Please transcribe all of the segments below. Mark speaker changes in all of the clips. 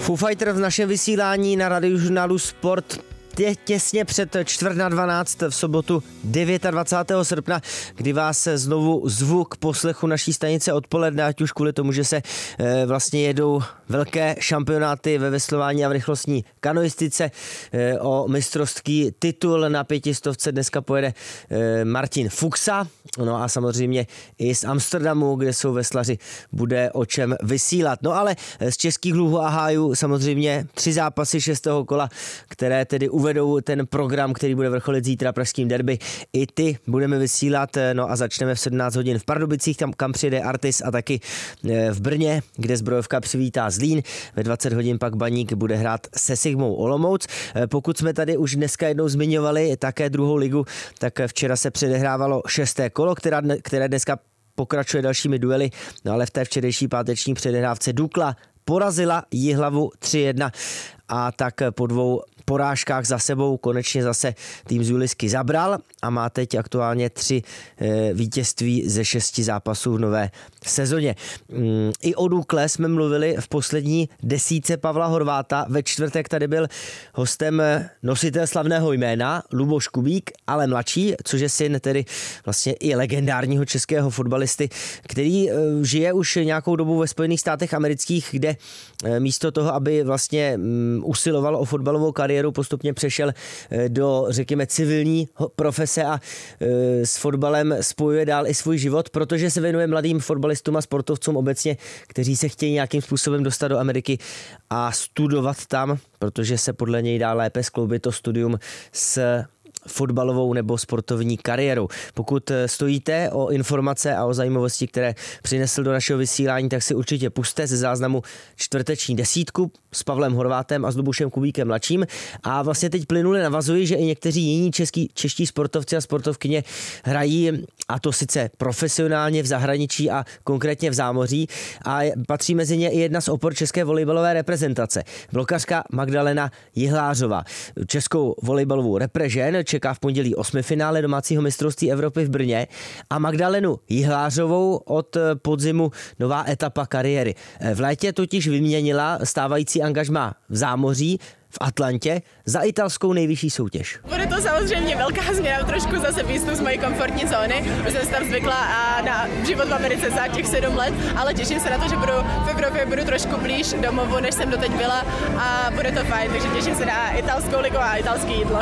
Speaker 1: Foo Fighters v našem vysílání na Radiožurnálu Sport těsně před 11:45 v sobotu 29. srpna, kdy vás znovu zvu k poslechu naší stanice odpoledne, ať už kvůli tomu, že se vlastně jedou velké šampionáty ve veslování a v rychlostní kanoistice. O mistrovský titul na 500 dneska pojede Martin Fuxa. No a samozřejmě i z Amsterdamu, kde jsou veslaři, bude o čem vysílat. No ale z českých lůhů a hájů samozřejmě 3 zápasy 6. kola, které tedy uvedou ten program, který bude vrcholit zítra pražským derby. I ty budeme vysílat, no a začneme v 17 hodin v Pardubicích, tam kam přijde Artis, a taky v Brně, kde Zbrojovka přivítá Zlín. Ve 20 hodin pak Baník bude hrát se Sigmou Olomouc. Pokud jsme tady už dneska jednou zmiňovali také druhou ligu, tak včera se předehrávalo 6. kolo, které dneska pokračuje dalšími duely, no ale v té včerejší páteční předehrávce Dukla porazila Jihlavu 3-1 a tak po 2 porážkách za sebou konečně zase tým z Julisky zabral a má teď aktuálně 3 vítězství ze 6 zápasů v nové sezóně. I o Dukle jsme mluvili v poslední desítce Pavla Horváta. Ve čtvrtek tady byl hostem nositel slavného jména Luboš Kubík, ale mladší, což je syn tedy vlastně i legendárního českého fotbalisty, který žije už nějakou dobu ve Spojených státech amerických, kde místo toho, aby vlastně usiloval o fotbalovou kariéru, postupně přešel do, řekněme, civilní profese a s fotbalem spojuje dál i svůj život, protože se věnuje mladým fotbalistům a sportovcům obecně, kteří se chtějí nějakým způsobem dostat do Ameriky a studovat tam, protože se podle něj dá lépe skloubit to studium s fotbalovou nebo sportovní kariérou. Pokud stojíte o informace a o zajímavosti, které přinesl do našeho vysílání, tak si určitě pusťte ze záznamu čtvrteční desítku s Pavlem Horvátem a s Lubošem Kubíkem mladším. A vlastně teď plynule navazuji, že i někteří jiní čeští sportovci a sportovkyně hrají, a to sice profesionálně v zahraničí a konkrétně v zámoří, a patří mezi ně i jedna z opor české volejbalové reprezentace, blokařka Magdalena Jihlářová. Českou volejbalovou reprežen čeká v pondělí 8. finále domácího mistrovství Evropy v Brně a Magdalenu Jihlářovou od podzimu nová etapa kariéry. V létě totiž vyměnila stávající angažmá v zámoří v Atlantě za italskou nejvyšší soutěž.
Speaker 2: Bude to samozřejmě velká změna, trošku zase výstup z mojí komfortní zóny, už jsem se tam zvykla a na život v Americe za těch 7 let, ale těším se na to, že budu v Evropě, budu trošku blíž domovu, než jsem doteď byla, a bude to fajn, takže těším se na italskou ligu a italské jídlo.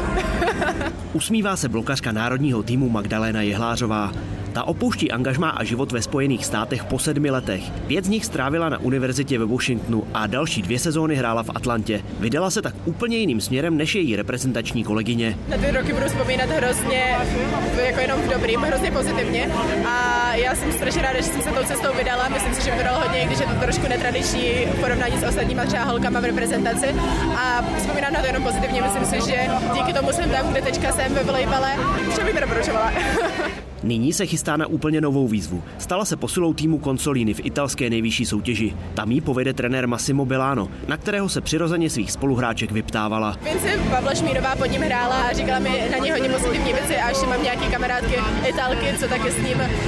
Speaker 3: Usmívá se blokařka národního týmu Magdalena Jihlářová. Ta opouští angažmá a život ve Spojených státech po 7 letech. 5 z nich strávila na univerzitě ve Washingtonu a další 2 sezóny hrála v Atlantě. Vydala se tak úplně jiným směrem než její reprezentační kolegyně.
Speaker 2: Na ty roky budu vzpomínat hrozně, jako jenom v dobrým, hrozně pozitivně, a já jsem strašně ráda, že jsem se tou cestou vydala. Myslím si, že mi to dalo hodně, když je to trošku netradiční v porovnání s ostatníma třeba holkama v reprezentaci, a vzpomínám na to jenom pozitivně. Myslím si, že díky tomu jsem tam, kde teďka jsem ve volejbale, že bych to doporučovala.
Speaker 3: Nyní se chystá na úplně novou výzvu. Stala se posilou týmu Consolini v italské nejvyšší soutěži. Tam jí povede trenér Massimo Bellano, na kterého se přirozeně svých spoluhráček vyptávala.
Speaker 2: Vinci Pavla Šmírová pod ním hrála a říkala mi na něj hodně pozitivní věci, a ještě mám nějaký kamarádky Italky, co taky s ním